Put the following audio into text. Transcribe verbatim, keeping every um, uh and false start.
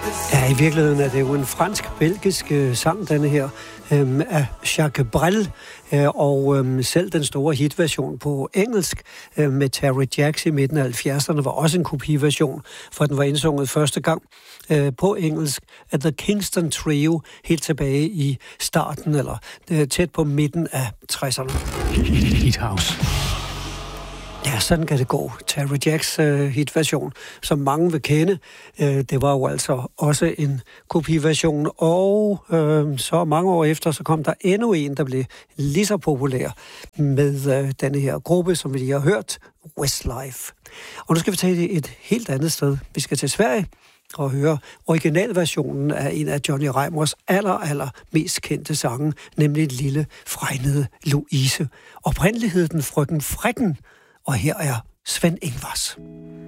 Ja, i virkeligheden er det jo en fransk-belgisk øh, sang, denne her, øh, af Jacques Brel, øh, og øh, selv den store hitversion på engelsk øh, med Terry Jacks i midten af halvfjerdserne var også en kopiversion, for den var indsunget første gang øh, på engelsk af The Kingston Trio, helt tilbage i starten, eller øh, tæt på midten af tresserne. Hit House. Ja, sådan kan det gå. Terry Jacks uh, hitversion, som mange vil kende, uh, det var jo altså også en kopiversion, og uh, så mange år efter, så kom der endnu en, der blev lige så populær med uh, denne her gruppe, som vi lige har hørt, Westlife. Og nu skal vi tage det et helt andet sted. Vi skal til Sverige og høre originalversionen af en af Johnny Reimers aller, aller mest kendte sange, nemlig Lille fregnede Louise. Oprindeligt hed den Frøken Frikken, og her er Sven Ingvars.